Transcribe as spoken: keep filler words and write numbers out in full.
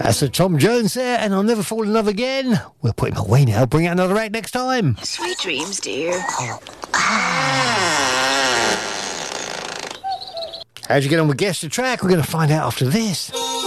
That's a Tom Jones there, and I'll Never Fall in Love Again. We'll put him away now. Bring out another act next time. Sweet dreams, dear. How'd you get on with Guess the Track? We're going to find out after this.